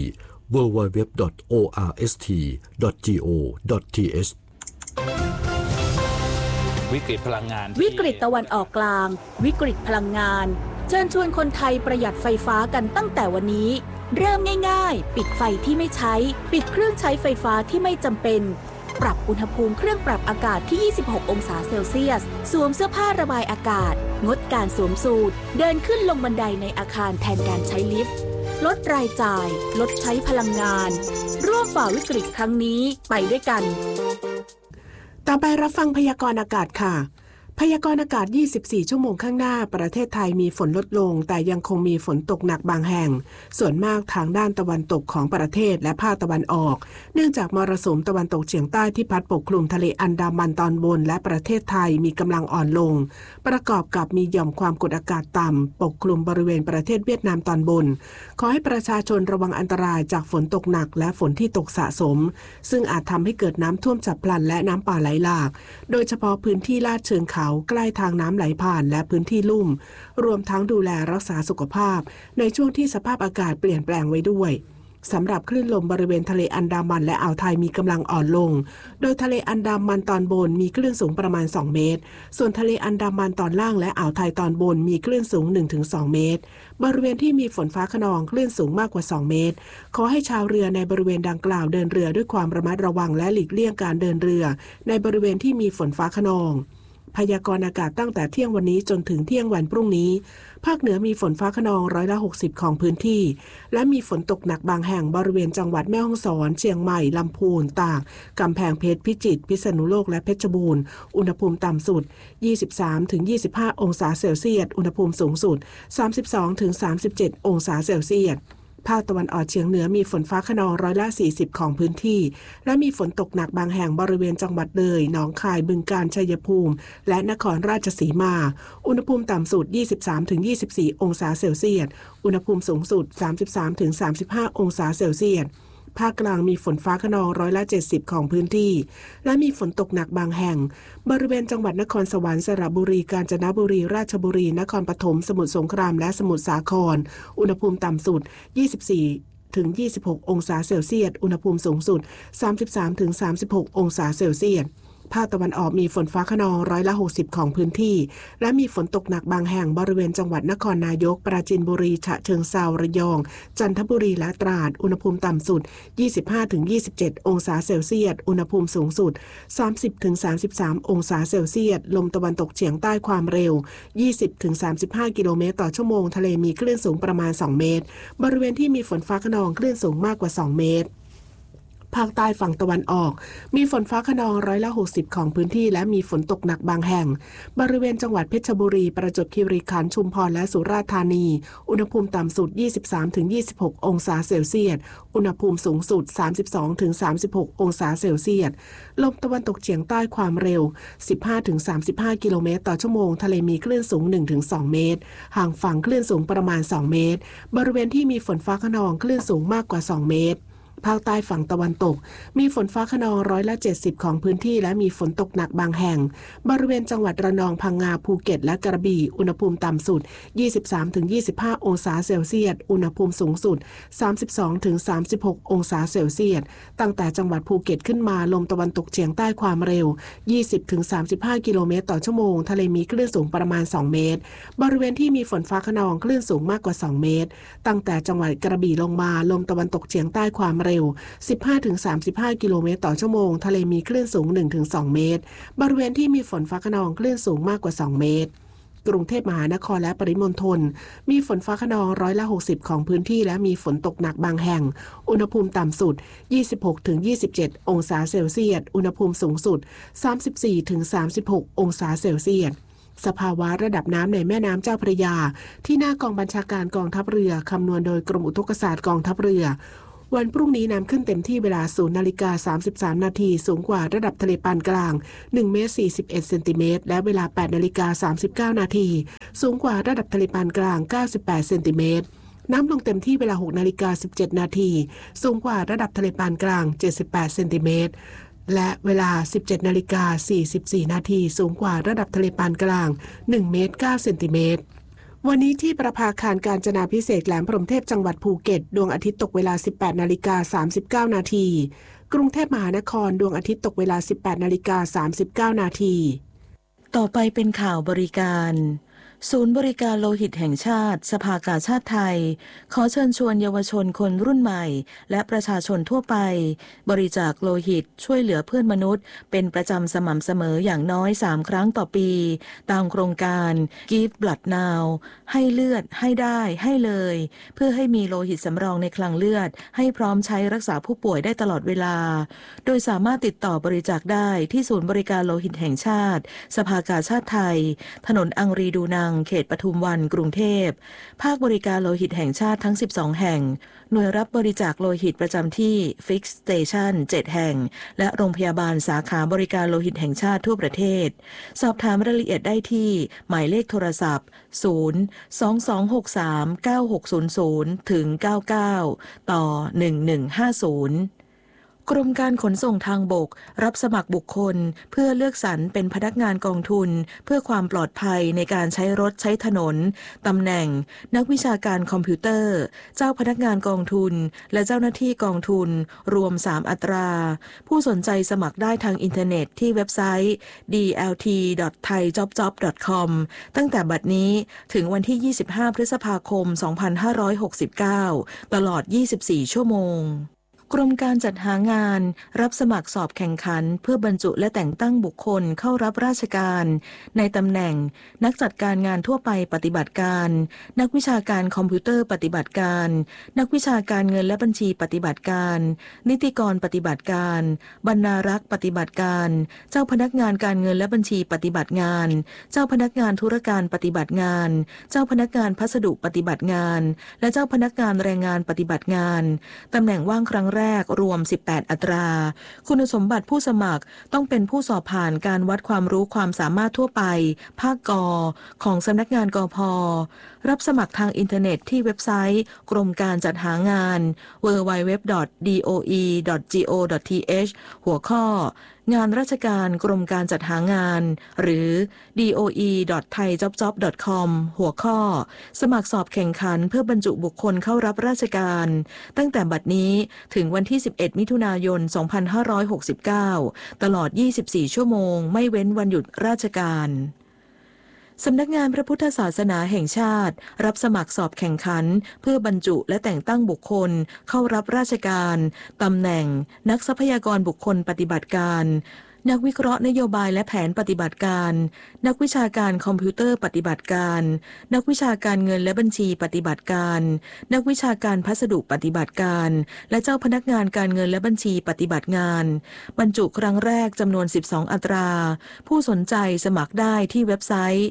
www.orst.go.th วิกฤตพลังงานวิกฤตตะวันออกกลางวิกฤตพลังงานเชิญชวนคนไทยประหยัดไฟฟ้ากันตั้งแต่วันนี้เริ่มง่ายๆปิดไฟที่ไม่ใช้ปิดเครื่องใช้ไฟฟ้าที่ไม่จำเป็นปรับอุณหภูมิเครื่องปรับอากาศที่26 องศาเซลเซียสสวมเสื้อผ้าระบายอากาศงดการสวมสูทเดินขึ้นลงบันไดในอาคารแทนการใช้ลิฟต์ลดรายจ่ายลดใช้พลังงานร่วมฝ่าวิกฤตครั้งนี้ไปด้วยกันต่อไปรับฟังพยากรณ์อากาศค่ะพยากรณ์อากาศ24ชั่วโมงข้างหน้าประเทศไทยมีฝนลดลงแต่ยังคงมีฝนตกหนักบางแห่งส่วนมากทางด้านตะวันตกของประเทศและภาคตะวันออกเนื่องจากมรสุมตะวันตกเฉียงใต้ที่พัดปกคลุมทะเลอันดามันตอนบนและประเทศไทยมีกำลังอ่อนลงประกอบกับมีหย่อมความกดอากาศต่ำปกคลุมบริเวณประเทศเวียดนามตอนบนขอให้ประชาชนระวังอันตรายจากฝนตกหนักและฝนที่ตกสะสมซึ่งอาจทำให้เกิดน้ำท่วมฉับพลันและน้ำป่าไหลหลากโดยเฉพาะพื้นที่ลาดเชิงเขาใกล้ทางน้ำไหลผ่านและพื้นที่ลุ่มรวมทั้งดูแลรักษาสุขภาพในช่วงที่สภาพอากาศเปลี่ยนแปลงไว้ด้วยสำหรับคลื่นลมบริเวณทะเลอันดามันและอ่าวไทยมีกำลังอ่อนลงโดยทะเลอันดามันตอนบนมีคลื่นสูงประมาณ2เมตรส่วนทะเลอันดามันตอนล่างและอ่าวไทยตอนบนมีคลื่นสูง 1-2 เมตรบริเวณที่มีฝนฟ้าคะนองคลื่นสูงมากกว่า2เมตรขอให้ชาวเรือในบริเวณดังกล่าวเดินเรือด้วยความระมัดระวังและหลีกเลี่ยงการเดินเรือในบริเวณที่มีฝนฟ้าคะนองพยากรณ์อากาศตั้งแต่เที่ยงวันนี้จนถึงเที่ยงวันพรุ่งนี้ภาคเหนือมีฝนฟ้าคะนอง60%ของพื้นที่และมีฝนตกหนักบางแห่งบริเวณจังหวัดแม่ฮ่องสอนเชียงใหม่ลำพูนตากกำแพงเพชรพิจิตรพิษณุโลกและเพชรบูรณ์อุณหภูมิต่ำสุด 23-25 องศาเซลเซียสอุณหภูมิสูงสุด 32-37 องศาเซลเซียสภาคตะวันออกเฉียงเหนือมีฝนฟ้าคะนอง40%ของพื้นที่และมีฝนตกหนักบางแห่งบริเวณจังหวัดเลยหนองคายบึงกาฬชัยภูมิและนครราชสีมาอุณหภูมิต่ำสุด 23-24 องศาเซลเซียสอุณหภูมิสูงสุด 33-35 องศาเซลเซียสภาคกลางมีฝนฟ้าคะนอง70%ของพื้นที่และมีฝนตกหนักบางแห่งบริเวณจังหวัดนครสวรรค์สระบุรีกาญจนบุรีราชบุรีนครปฐมสมุทรสงครามและสมุทรสาครอุณหภูมิต่ำสุด 24-26 องศาเซลเซียสอุณหภูมิสูงสุด 33-36 องศาเซลเซียสภาคตะวันออกมีฝนฟ้าคะนอง60%ของพื้นที่และมีฝนตกหนักบางแห่งบริเวณจังหวัดนครนายกปราจีนบุรีฉะเชิงเทราระยองจันทบุรีและตราดอุณหภูมิต่ำสุด 25-27 องศาเซลเซียสอุณหภูมิสูงสุด 30-33 องศาเซลเซียสลมตะวันตกเฉียงใต้ความเร็ว 20-35 กิโลเมตรต่อชั่วโมงทะเลมีคลื่นสูงประมาณ2เมตรบริเวณที่มีฝนฟ้าคะนองคลื่นสูงมากกว่า2เมตรภาคใต้ฝั่งตะวันออกมีฝนฟ้าคะนอง60%ของพื้นที่และมีฝนตกหนักบางแห่งบริเวณจังหวัดเพชรบุรีประจวบคีรีขันธ์ชุมพรและสุราษฎร์ธานีอุณหภูมิต่ำสุด 23-26 องศาเซลเซียสอุณหภูมิสูงสุด 32-36 องศาเซลเซียสลมตะวันตกเฉียงใต้ความเร็ว 15-35 กิโลเมตรต่อชั่วโมงทะเลมีคลื่นสูง 1-2 เมตรห่างฝั่งคลื่นสูงประมาณ2เมตรบริเวณที่มีฝนฟ้าคะนองคลื่นสูงมากกว่า2เมตรภาคใต้ฝั่งตะวันตกมีฝนฟ้าคะนอง70%ของพื้นที่และมีฝนตกหนักบางแห่งบริเวณจังหวัดระนองพังงาภูเก็ตและกระบี่อุณหภูมิต่ำสุด 23-25 องศาเซลเซียสอุณหภูมิสูงสุด 32-36 องศาเซลเซียสตั้งแต่จังหวัดภูเก็ตขึ้นมาลมตะวันตกเฉียงใต้ความเร็ว 20-35 กิโลเมตรต่อชั่วโมงทะเลมีคลื่นสูงประมาณ2เมตรบริเวณที่มีฝนฟ้าคะนองคลื่นสูงมากกว่า2เมตรตั้งแต่จังหวัดกระบี่ลงมาลมตะวันตกเฉียงใต้ความเร็ว 15-35 กิโลเมตรต่อชั่วโมงทะเลมีคลื่นสูง 1-2 เมตรบริเวณที่มีฝนฟ้าคะนองคลื่นสูงมากกว่า2เมตรกรุงเทพมหานครและปริมณฑลมีฝนฟ้าคะนอง60%ของพื้นที่และมีฝนตกหนักบางแห่งอุณหภูมิต่ำสุด 26-27 องศาเซลเซียสอุณหภูมิสูงสุด 34-36 องศาเซลเซียสสภาวะระดับน้ำในแม่น้ำเจ้าพระยาที่หน้ากองบัญชาการกองทัพเรือคำนวณโดยกรมอุทกศาสตร์กองทัพเรือวันพรุ่งนี้น้ำขึ้นเต็มที่เวลา 0:33 นาทีสูงกว่าระดับทะเลปานกลาง1 เมตร 41 เซนติเมตรและเวลา 8:39 นาทีสูงกว่าระดับทะเลปานกลาง 98 เซนติเมตรน้ำลงเต็มที่เวลา 6:17 นาทีสูงกว่าระดับทะเลปานกลาง 78 เซนติเมตรและเวลา 17:44 นาทีสูงกว่าระดับทะเลปานกลาง1 เมตร 9 เซนติเมตรวันนี้ที่ประภาคารกาญจนาภิเษกแหลมพรหมเทพจังหวัดภูเก็ตดวงอาทิตย์ตกเวลา 18:39 นาทีกรุงเทพมหานครดวงอาทิตย์ตกเวลา 18:39 นาทีต่อไปเป็นข่าวบริการศูนย์บริการโลหิตแห่งชาติสภากาชาดไทยขอเชิญชวนเยาวชนคนรุ่นใหม่และประชาชนทั่วไปบริจาคโลหิตช่วยเหลือเพื่อนมนุษย์เป็นประจำสม่ำเสมออย่างน้อย3 ครั้งต่อปีตามโครงการ Give Blood Now ให้เลือดให้ได้ให้เลยเพื่อให้มีโลหิตสำรองในคลังเลือดให้พร้อมใช้รักษาผู้ป่วยได้ตลอดเวลาโดยสามารถติดต่อบริจาคได้ที่ศูนย์บริการโลหิตแห่งชาติสภากาชาดไทยถนนอังรีดูนังเขตปทุมวันกรุงเทพภาคบริการโลหิตแห่งชาติทั้ง12แห่งหน่วยรับบริจาคโลหิตประจำที่ Fix Station 7 แห่งและโรงพยาบาลสาขาบริการโลหิตแห่งชาติทั่วประเทศสอบถามรายละเอียดได้ที่หมายเลขโทรศัพท์022639600ถึง99ต่อ1150กรมการขนส่งทางบกรับสมัครบุคคลเพื่อเลือกสรรเป็นพนักงานกองทุนเพื่อความปลอดภัยในการใช้รถใช้ถนนตำแหน่งนักวิชาการคอมพิวเตอร์เจ้าพนักงานกองทุนและเจ้าหน้าที่กองทุนรวม3 อัตราผู้สนใจสมัครได้ทางอินเทอร์เน็ตที่เว็บไซต์ dlt.thaijobjob.com ตั้งแต่บัดนี้ถึงวันที่25 พฤษภาคม 2569ตลอด24 ชั่วโมงกรมการจัดหางานรับสมัครสอบแข่งขันเพื่อบรรจุและแต่งตั้งบุคคลเข้ารับราชการในตำแหน่งนักจัดการงานทั่วไปปฏิบัติการนักวิชาการคอมพิวเตอร์ปฏิบัติการนักวิชาการเงินและบัญชีปฏิบัติการนิติกรปฏิบัติการบรรณารักษ์ปฏิบัติการเจ้าพนักงานการเงินและบัญชีปฏิบัติงานเจ้าพนักงานธุรการปฏิบัติงานเจ้าพนักงานพัสดุปฏิบัติงานและเจ้าพนักงานแรงงานปฏิบัติงานตำแหน่งว่างครั้งแรกรวม18 อัตราคุณสมบัติผู้สมัครต้องเป็นผู้สอบผ่านการวัดความรู้ความสามารถทั่วไปภาคก.ของสำนักงานกพ.รับสมัครทางอินเทอร์เน็ตที่เว็บไซต์กรมการจัดหางาน www.doe.go.th หัวข้องานราชการกรมการจัดหางานหรือ doe.thaijobjob.com หัวข้อสมัครสอบแข่งขันเพื่อบรรจุบุคคลเข้ารับราชการตั้งแต่บัดนี้ถึงวันที่11 มิถุนายน 2569ตลอด24 ชั่วโมงไม่เว้นวันหยุดราชการสำนักงานพระพุทธศาสนาแห่งชาติรับสมัครสอบแข่งขันเพื่อบรรจุและแต่งตั้งบุคคลเข้ารับราชการตำแหน่งนักทรัพยากรบุคคลปฏิบัติการนักวิเคราะห์นโยบายและแผนปฏิบัติการนักวิชาการคอมพิวเตอร์ปฏิบัติการนักวิชาการเงินและบัญชีปฏิบัติการนักวิชาการพัสดุปฏิบัติการและเจ้าพนักงานการเงินและบัญชีปฏิบัติงานบรรจุครั้งแรกจำนวน12 อัตราผู้สนใจสมัครได้ที่เว็บไซต์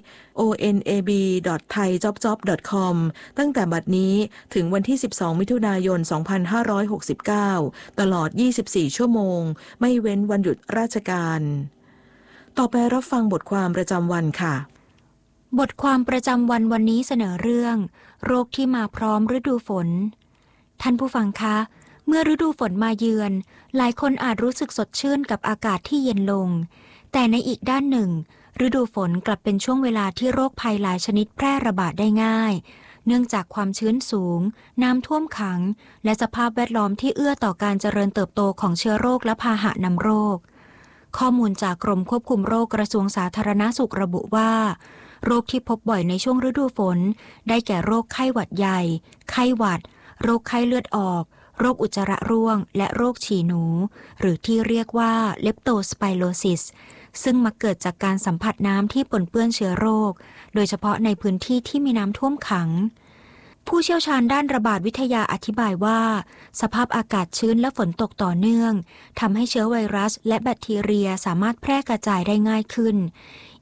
onab.thaijobjob.com ตั้งแต่บัดนี้ถึงวันที่12 มิถุนายน 2569ตลอด24 ชั่วโมงไม่เว้นวันหยุดราชการต่อไปรับฟังบทความประจำวันค่ะบทความประจำวันวันนี้เสนอเรื่องโรคที่มาพร้อมฤดูฝนท่านผู้ฟังคะเมื่อฤดูฝนมาเยือนหลายคนอาจรู้สึกสดชื่นกับอากาศที่เย็นลงแต่ในอีกด้านหนึ่งฤดูฝนกลับเป็นช่วงเวลาที่โรคภัยหลายชนิดแพร่ระบาดได้ง่ายเนื่องจากความชื้นสูงน้ำท่วมขังและสภาพแวดล้อมที่เอื้อต่อการเจริญเติบโตของเชื้อโรคและพาหะนำโรคข้อมูลจากกรมควบคุมโรคกระทรวงสาธารณสุขระบุว่าโรคที่พบบ่อยในช่วงฤดูฝนได้แก่โรคไข้หวัดใหญ่ไข้หวัดโรคไข้เลือดออกโรคอุจจาระร่วงและโรคฉี่หนูหรือที่เรียกว่าเลปโตสไปโรซิสซึ่งมักเกิดจากการสัมผัสน้ำที่ปนเปื้อนเชื้อโรคโดยเฉพาะในพื้นที่ที่มีน้ำท่วมขังผู้เชี่ยวชาญด้านระบาดวิทยาอธิบายว่าสภาพอากาศชื้นและฝนตกต่อเนื่องทำให้เชื้อไวรัสและแบคทีเรียสามารถแพร่กระจายได้ง่ายขึ้น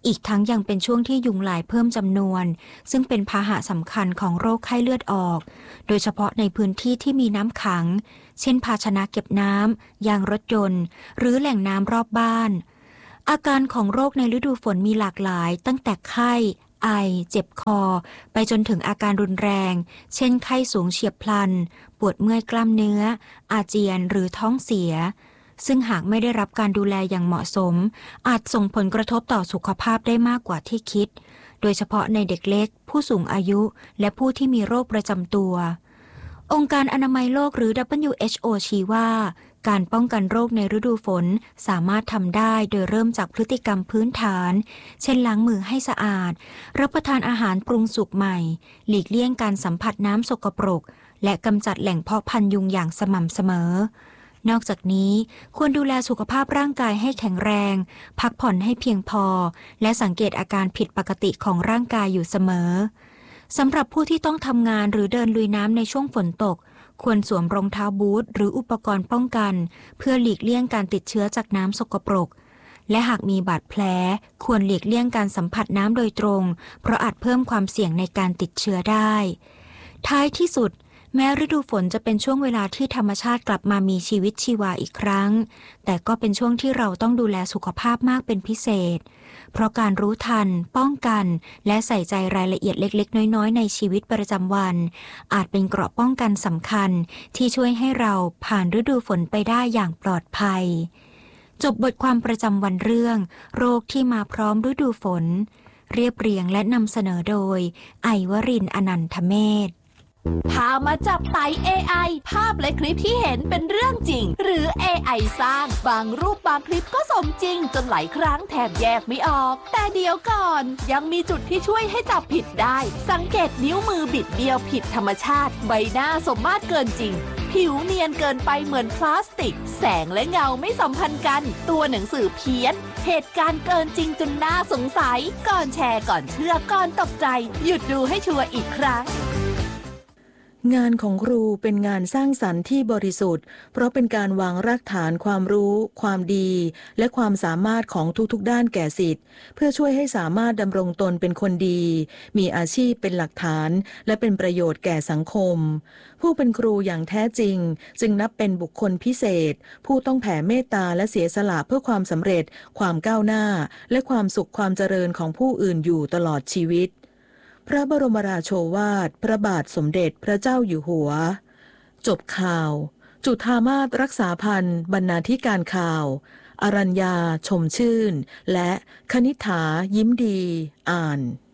อีกทั้งยังเป็นช่วงที่ยุงลายเพิ่มจำนวนซึ่งเป็นพาหะสำคัญของโรคไข้เลือดออกโดยเฉพาะในพื้นที่ที่มีน้ำขังเช่นภาชนะเก็บน้ำยางรถยนต์หรือแหล่งน้ำรอบบ้านอาการของโรคในฤดูฝนมีหลากหลายตั้งแต่ไข้ไอเจ็บคอไปจนถึงอาการรุนแรงเช่นไข้สูงเฉียบพลันปวดเมื่อยกล้ามเนื้ออาเจียนหรือท้องเสียซึ่งหากไม่ได้รับการดูแลอย่างเหมาะสมอาจส่งผลกระทบต่อสุขภาพได้มากกว่าที่คิดโดยเฉพาะในเด็กเล็กผู้สูงอายุและผู้ที่มีโรคประจำตัวองค์การอนามัยโลกหรือ WHO ชี้ว่าการป้องกันโรคในฤดูฝนสามารถทำได้โดยเริ่มจากพฤติกรรมพื้นฐานเช่นล้างมือให้สะอาดรับประทานอาหารปรุงสุกใหม่หลีกเลี่ยงการสัมผัสน้ำสกปรกและกำจัดแหล่งเพาะพันธุ์ยุงอย่างสม่ำเสมอนอกจากนี้ควรดูแลสุขภาพร่างกายให้แข็งแรงพักผ่อนให้เพียงพอและสังเกตอาการผิดปกติของร่างกายอยู่เสมอสำหรับผู้ที่ต้องทำงานหรือเดินลุยน้ำในช่วงฝนตกควรสวมรองเท้าบูทหรืออุปกรณ์ป้องกันเพื่อหลีกเลี่ยงการติดเชื้อจากน้ำสกปรกและหากมีบาดแผลควรหลีกเลี่ยงการสัมผัสน้ำโดยตรงเพราะอาจเพิ่มความเสี่ยงในการติดเชื้อได้ท้ายที่สุดแม้ฤดูฝนจะเป็นช่วงเวลาที่ธรรมชาติกลับมามีชีวิตชีวาอีกครั้งแต่ก็เป็นช่วงที่เราต้องดูแลสุขภาพมากเป็นพิเศษเพราะการรู้ทันป้องกันและใส่ใจรายละเอียดเล็กๆน้อยๆในชีวิตประจำวันอาจเป็นเกราะป้องกันสำคัญที่ช่วยให้เราผ่านฤดูฝนไปได้อย่างปลอดภัยจบบทความประจำวันเรื่องโรคที่มาพร้อมฤดูฝนเรียบเรียงและนำเสนอโดยไอวรินทร์อนันทเมธพามาจับไต่ AI ภาพและคลิปที่เห็นเป็นเรื่องจริงหรือ AI สร้างบางรูปบางคลิปก็สมจริงจนหลายครั้งแทบแยกไม่ออกแต่เดี๋ยวก่อนยังมีจุดที่ช่วยให้จับผิดได้สังเกตนิ้วมือบิดเบี้ยวผิดธรรมชาติใบหน้าสมมาตรเกินจริงผิวเนียนเกินไปเหมือนพลาสติกแสงและเงาไม่สัมพันธ์กันตัวหนังสือเพี้ยนเหตุการณ์เกินจริงจนน่าสงสัยก่อนแชร์ก่อนเชื่อก่อนตกใจหยุดดูให้ชัวร์อีกครั้งงานของครูเป็นงานสร้างสรรค์ที่บริสุทธิ์เพราะเป็นการวางรากฐานความรู้ความดีและความสามารถของทุกๆด้านแก่ศิษย์เพื่อช่วยให้สามารถดำรงตนเป็นคนดีมีอาชีพเป็นหลักฐานและเป็นประโยชน์แก่สังคมผู้เป็นครูอย่างแท้จริงจึงนับเป็นบุคคลพิเศษผู้ต้องแผ่เมตตาและเสียสละเพื่อความสำเร็จความก้าวหน้าและความสุขความเจริญของผู้อื่นอยู่ตลอดชีวิตพระบรมราโชวาทพระบาทสมเด็จพระเจ้าอยู่หัวจบข่าวจุฑามาศรักษาพันธ์บรรณาธิการข่าวอรัญญาชมชื่นและคณิษฐายิ้มดีอ่าน